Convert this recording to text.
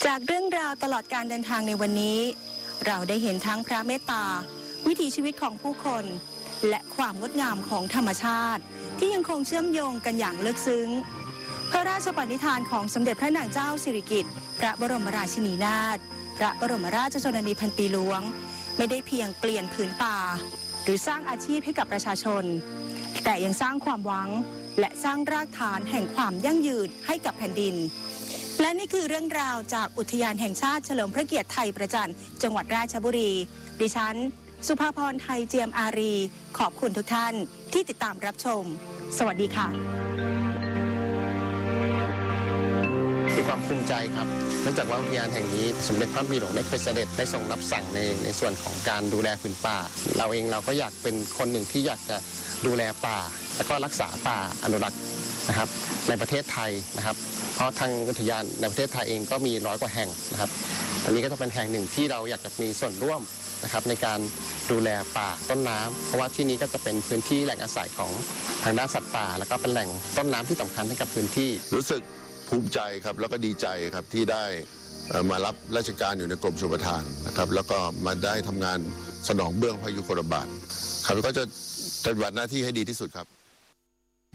จากเรื่องราวตลอดการเดินทางในวันนี้เราได้เห็นทั้งพระเมตตาวิถีชีวิตของผู้คนและความงดงามของธรรมชาติที่ยังคงเชื่อมโยงกันอย่างลึกซึ้งพระราชปณิธานของสมเด็จพระนางเจ้าสิริกิติ์พระบรมราชินีนาถพระบรมราชชนนีพันปีหลวงไม่ได้เพียงเปลี่ยนผืนป่าหรือสร้างอาชีพให้กับประชาชนแต่ยังสร้างความหวังและสร้างรากฐานแห่งความยั่งยืนให้กับแผ่นดินและนี่คือเรื่องราวจากอุทยานแห่งชาติเฉลิมพระเกียรติไทยประจันจังหวัดราชบุรีดิฉันสุภาพรไทยเจียมอารีขอบคุณทุกท่านที่ติดตามรับชมสวัสดีค่ะมีความภูมิใจครับเนื่องจากว่าอุทยานแห่งนี้สมเด็จพระบิดกได้เคยเสด็จได้ทรงรับสั่งในส่วนของการดูแลผืนป่าเราเองเราก็อยากเป็นคนหนึ่งที่อยากจะดูแลป่าและก็รักษาป่าอนุรักษ์นะครับในประเทศไทยนะครับเพราะทางอุทยานในประเทศไทยเองก็มี100 กว่าแห่งนะครับอันนี้ก็จะเป็นแห่งหนึ่งที่เราอยากจะมีส่วนร่วมนะครับในการดูแลป่าต้นน้ำเพราะว่าที่นี้ก็จะเป็นพื้นที่แหล่งอาศัยของทางด้านสัตว์ป่าแล้วก็เป็นแหล่งต้นน้ำที่สำคัญให้กับพื้นที่รู้สึกภูมิใจครับแล้วก็ดีใจครับที่ได้มารับราชการอยู่ในกรมชลประทานนะครับแล้วก็มาได้ทำงานสนองเบื้องพระยุคลบาทครับก็จะปฏิบัติหน้าที่ให้ดีที่สุดครับ